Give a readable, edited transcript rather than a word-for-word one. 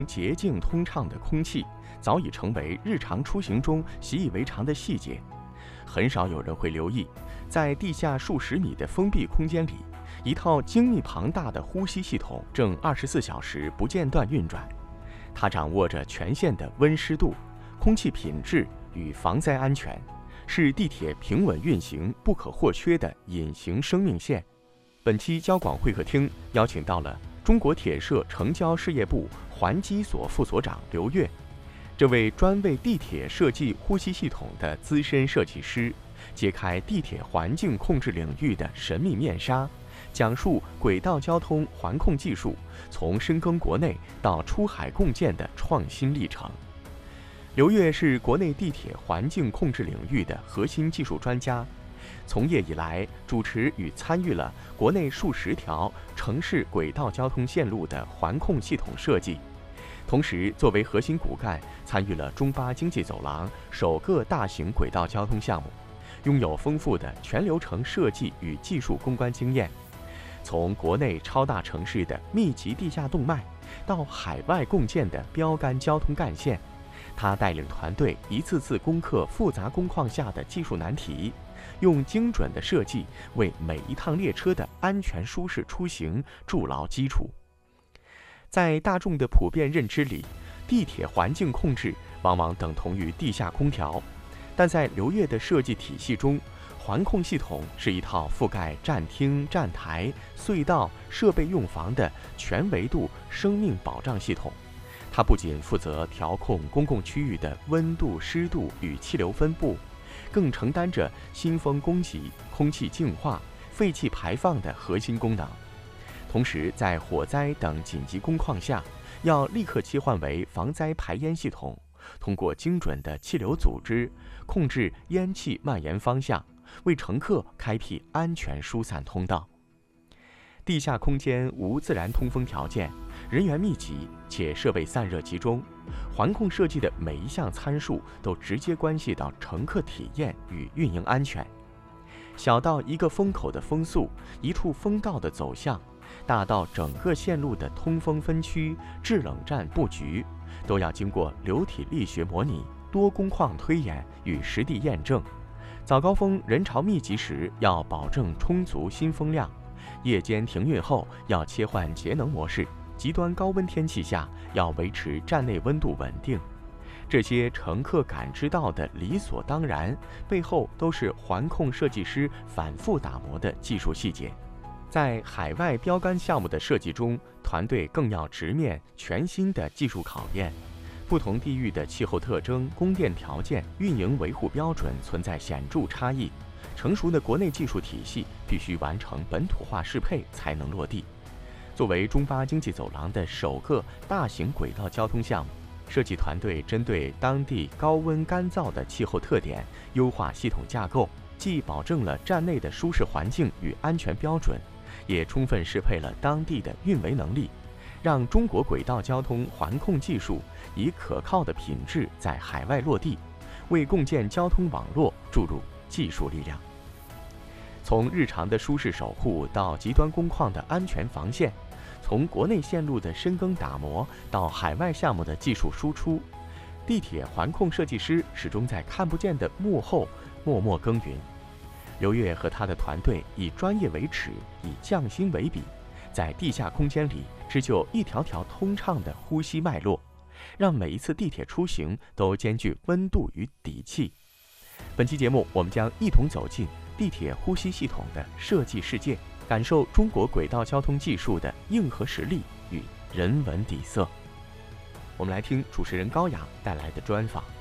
洁净通畅的空气早已成为日常出行中习以为常的细节，很少有人会留意，在地下数十米的封闭空间里，一套精密庞大的呼吸系统正24小时不间断运转。它掌握着全线的温湿度、空气品质与防灾安全，是地铁平稳运行不可或缺的隐形生命线。本期交广会客厅邀请到了中国铁社城交事业部环机所副所长刘跃，这位专为地铁设计呼吸系统的资深设计师，揭开地铁环境控制领域的神秘面纱，讲述轨道交通环控技术从深耕国内到出海共建的创新历程。刘跃是国内地铁环境控制领域的核心技术专家，从业以来主持与参与了国内数十条城市轨道交通线路的环控系统设计，同时作为核心骨干参与了中巴经济走廊首个大型轨道交通项目，拥有丰富的全流程设计与技术攻关经验。从国内超大城市的密集地下动脉到海外共建的标杆交通干线，他带领团队一次次攻克复杂工况下的技术难题，用精准的设计为每一趟列车的安全舒适出行筑牢基础。在大众的普遍认知里，地铁环境控制往往等同于地下空调，但在刘跃的设计体系中，环控系统是一套覆盖站厅、站台、隧道、设备用房的全维度生命保障系统。它不仅负责调控公共区域的温度、湿度与气流分布，更承担着新风供给、空气净化、废气排放的核心功能。同时，在火灾等紧急工况下，要立刻切换为防灾排烟系统，通过精准的气流组织，控制烟气蔓延方向，为乘客开辟安全疏散通道。地下空间无自然通风条件，人员密集且设备散热集中，环控设计的每一项参数都直接关系到乘客体验与运营安全。小到一个风口的风速、一处风道的走向，大到整个线路的通风分区、制冷站布局，都要经过流体力学模拟、多工况推演与实地验证。早高峰人潮密集时要保证充足新风量，夜间停运后要切换节能模式，极端高温天气下要维持站内温度稳定。这些乘客感知到的理所当然，背后都是环控设计师反复打磨的技术细节。在海外标杆项目的设计中，团队更要直面全新的技术考验。不同地域的气候特征、供电条件、运营维护标准存在显著差异，成熟的国内技术体系必须完成本土化适配才能落地。作为中巴经济走廊的首个大型轨道交通项目，设计团队针对当地高温干燥的气候特点，优化系统架构，既保证了站内的舒适环境与安全标准，也充分适配了当地的运维能力，让中国轨道交通环控技术以可靠的品质在海外落地，为共建交通网络注入技术力量。从日常的舒适守护到极端工况的安全防线，从国内线路的深耕打磨到海外项目的技术输出，地铁环控设计师始终在看不见的幕后默默耕耘。刘跃和他的团队以专业为尺，以匠心为笔，在地下空间里织就一条条通畅的呼吸脉络，让每一次地铁出行都兼具温度与底气。本期节目，我们将一同走进地铁呼吸系统的设计世界，感受中国轨道交通技术的硬核实力与人文底色。我们来听主持人高雅带来的专访。